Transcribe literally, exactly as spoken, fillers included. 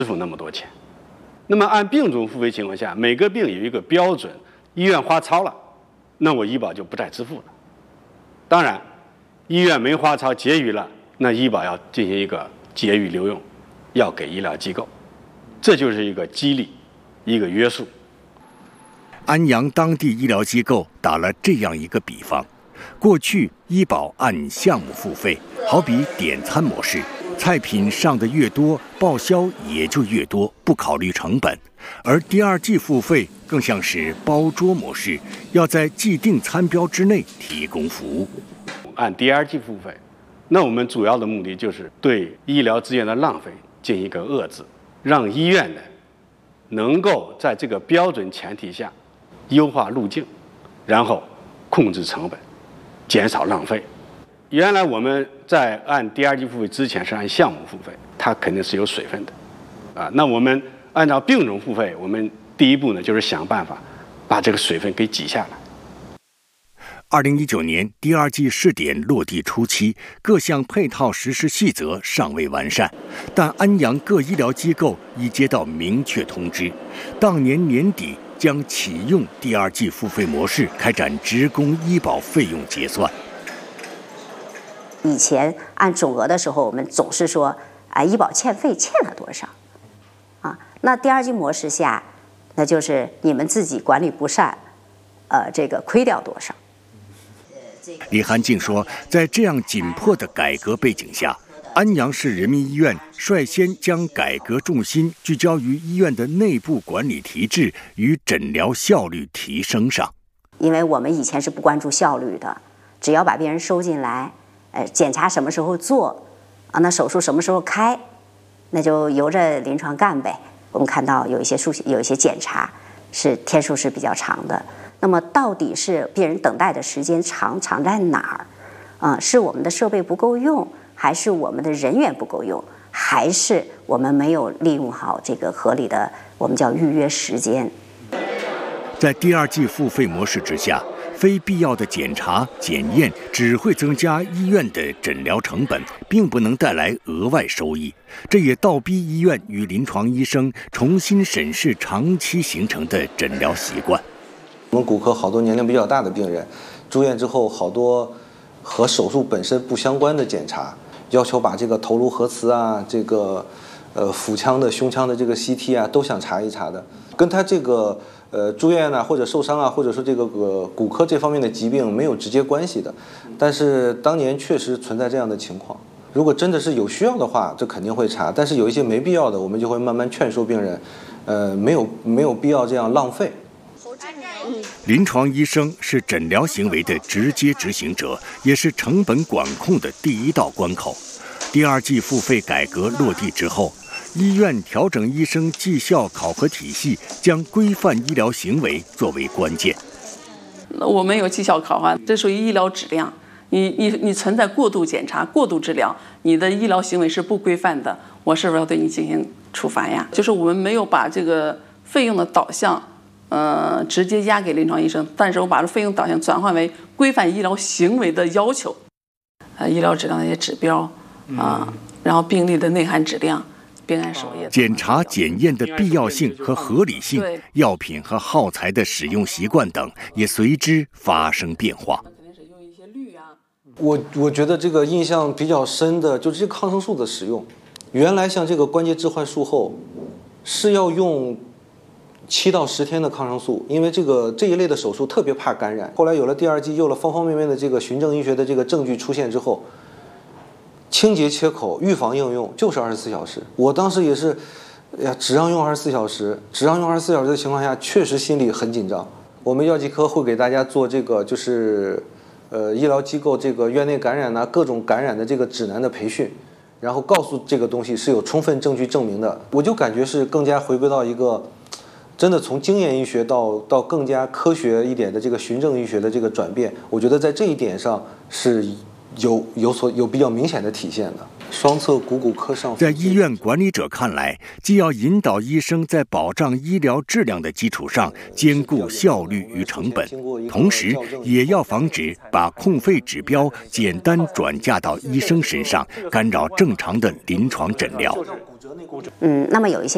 支付那么多钱。那么按病种付费情况下，每个病有一个标准，医院花超了，那我医保就不再支付了。当然，医院没花超结余了，那医保要进行一个结余留用，要给医疗机构，这就是一个激励，一个约束。 安阳当地医疗机构打了这样一个比方：过去医保按项目付费，好比点餐模式。菜品上的越多，报销也就越多，不考虑成本。而第二季付费更像是包桌模式，要在既定餐标之内提供服务。 按第二季付费，那我们主要的目的就是对医疗资源的浪费进行一个遏制，让医院呢能够在这个标准前提下优化路径，然后控制成本，减少浪费。原来我们在按第二季付费之前是按项目付费，它肯定是有水分的，啊，那我们按照病种付费，我们第一步呢就是想办法把这个水分给挤下来。 二零一九年第二季试点落地初期，各项配套实施细则尚未完善，但安阳各医疗机构已接到明确通知，当年年底将启用第二季付费模式，开展职工医保费用结算。 以前按总额的时候，我们总是说，啊，医保欠费欠了多少，啊，那第二季模式下，那就是你们自己管理不善，呃，这个亏掉多少。 李涵静说，在这样紧迫的改革背景下，安阳市人民医院率先将改革重心聚焦于医院的内部管理体制与诊疗效率提升上。 因为我们以前是不关注效率的，只要把病人收进来。呃，检查什么时候做，啊，那手术什么时候开，那就由着临床干呗。我们看到有一些数，有一些检查是天数是比较长的。那么到底是病人等待的时间长，长在哪儿？啊、呃，是我们的设备不够用，还是我们的人员不够用，还是我们没有利用好这个合理的我们叫预约时间？ 在第二季付费模式之下，非必要的检查检验只会增加医院的诊疗成本，并不能带来额外收益。这也倒逼医院与临床医生重新审视长期形成的诊疗习惯。 我们骨科好多年龄比较大的病人，住院之后好多和手术本身不相关的检查，要求把这个头颅核磁啊，这个呃腹腔的、胸腔的这个 C T 啊，都想查一查的，跟他这个。呃，住院啊，或者受伤啊，或者说这个呃骨科这方面的疾病没有直接关系的，但是当年确实存在这样的情况。如果真的是有需要的话，这肯定会查，但是有一些没必要的，我们就会慢慢劝说病人，呃，没有没有必要这样浪费。 临床医生是诊疗行为的直接执行者，也是成本管控的第一道关口。第二季付费改革落地之后，医院调整医生绩效考核体系，将规范医疗行为作为关键。 我们有绩效考核，这属于医疗质量。你你你存在过度检查、过度治疗，你的医疗行为是不规范的，我是不是要对你进行处罚呀？就是我们没有把这个费用的导向，呃，直接压给临床医生，但是我把这费用导向转换为规范医疗行为的要求，呃，医疗质量的一些指标啊、呃，然后病例的内涵质量。 检查检验的必要性和合理性，药品和耗材的使用习惯等也随之发生变化。 我我觉得这个印象比较深的就是这个抗生素的使用，原来像这个关节置换术后是要用七到十天的抗生素，因为这个这一类的手术特别怕感染。后来有了第二季，有了方方面面的这个循证医学的这个证据出现之后。清洁切口、预防应用就是二十四小时。我当时也是，哎呀，只让用二十四小时，只让用二十四小时的情况下，确实心里很紧张。我们药剂科会给大家做这个，就是，呃，医疗机构这个院内感染呐、啊，各种感染的这个指南的培训，然后告诉这个东西是有充分证据证明的。我就感觉是更加回归到一个，真的从经验医学到到更加科学一点的这个循证医学的这个转变。我觉得在这一点上是。有有所有比较明显的体现的。双侧股骨科上， 在医院管理者看来，既要引导医生在保障医疗质量的基础上兼顾效率与成本，同时也要防止把控费指标简单转嫁到医生身上，干扰正常的临床诊疗。 嗯，那么有一些